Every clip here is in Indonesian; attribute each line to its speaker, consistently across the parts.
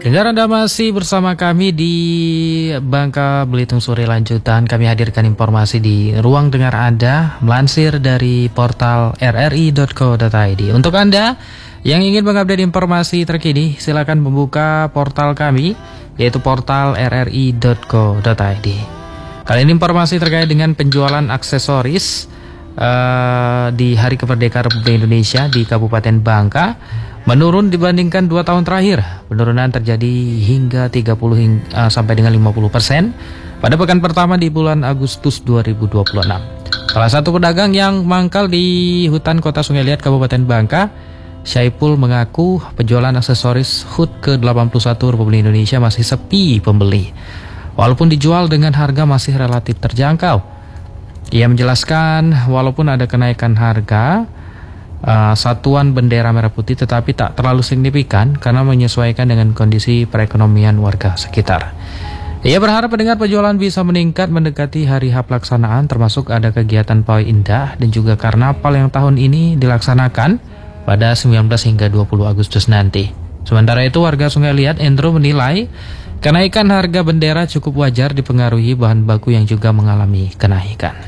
Speaker 1: Dengar Anda masih bersama kami di Bangka Belitung Sore lanjutan. Kami hadirkan informasi di ruang dengar Anda melansir dari portal rri.co.id. Untuk Anda yang ingin mengupdate informasi terkini, silakan membuka portal kami, yaitu portal rri.co.id. Kali ini informasi terkait dengan penjualan aksesoris di Hari Kemerdekaan Republik Indonesia di Kabupaten Bangka menurun dibandingkan 2 tahun terakhir. Penurunan terjadi hingga 30 sampai dengan 50% pada pekan pertama di bulan Agustus 2026. Salah satu pedagang yang mangkal di hutan Kota Sungai Liat Kabupaten Bangka, Syaipul, mengaku penjualan aksesoris HUT ke-81 Republik Indonesia masih sepi pembeli, walaupun dijual dengan harga masih relatif terjangkau. Ia menjelaskan walaupun ada kenaikan harga satuan bendera merah putih, tetapi tak terlalu signifikan karena menyesuaikan dengan kondisi perekonomian warga sekitar. Ia berharap pendengar penjualan bisa meningkat mendekati hari H pelaksanaan, termasuk ada kegiatan pawai indah dan juga karnaval yang tahun ini dilaksanakan pada 19 hingga 20 Agustus nanti. Sementara itu, warga Sungai Liat, Endro, menilai kenaikan harga bendera cukup wajar dipengaruhi bahan baku yang juga mengalami kenaikan.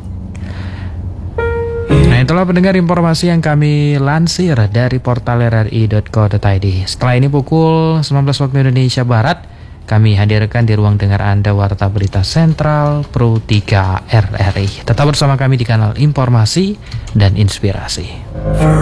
Speaker 1: Nah, itulah pendengar informasi yang kami lansir dari portal rri.co.id. Setelah ini pukul 19 waktu Indonesia Barat, kami hadirkan di ruang dengar Anda Warta Berita Sentral Pro 3 RRI. Tetap bersama kami di kanal Informasi dan Inspirasi.